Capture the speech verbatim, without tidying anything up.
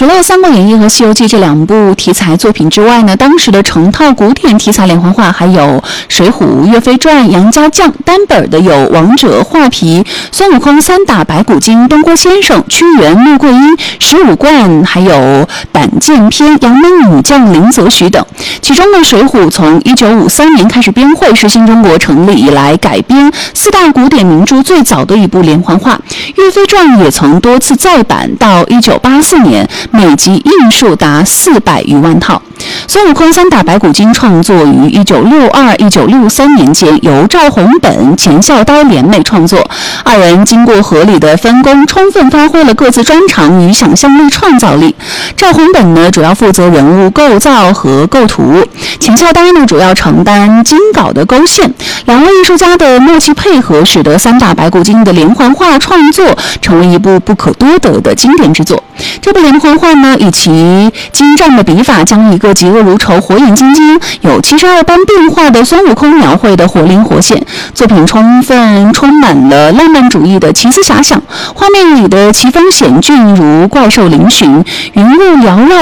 除了《三国演义》和《西游记》这两部题材作品之外呢，当时的成套古典题材连环画还有《水浒》《岳飞传》《杨家将》，单本的有《王者》《画皮》《孙悟空三打白骨精》《东郭先生》《屈原》《穆桂英》《十五贯》，还有《胆剑篇》《杨门女将林则徐》等。其中呢，《水浒》从一九五三年开始编绘，是新中国成立以来改编四大古典名著最早的一部连环画。《岳飞传》也曾多次再版，到一九八四年，每集印数达四百余万套。孙悟空三打白骨精创作于一九六二、一九六三年间，由赵宏本、钱孝呆联袂创作。二人经过合理的分工，充分发挥了各自专长与想象力、创造力。赵宏本呢，主要负责人物构造和构图；钱孝呆呢，主要承担精稿的勾线。两位艺术家的默契配合，使得三打白骨精的连环画创作成为一部不可多得的经典之作。这部连环画呢，以其精湛的笔法，将一个嫉恶如仇、火眼金睛、有七十二般变化的孙悟空描绘的活灵活现。作品充分充满了浪漫主义的奇思遐想，画面里的奇峰险峻如怪兽嶙峋，云雾缭绕